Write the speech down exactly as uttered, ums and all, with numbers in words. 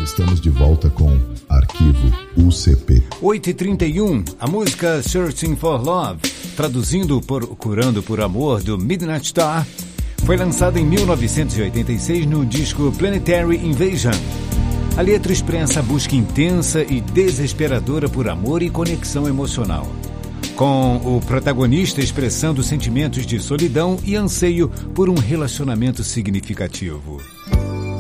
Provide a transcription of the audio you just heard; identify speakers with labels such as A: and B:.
A: Estamos de volta com Arquivo U C P.
B: oito e trinta e um, a música Searching for Love, traduzindo Procurando por Amor, do Midnight Star, foi lançada em mil novecentos e oitenta e seis no disco Planetary Invasion. A letra expressa a busca intensa e desesperadora por amor e conexão emocional, com o protagonista expressando sentimentos de solidão e anseio por um relacionamento significativo.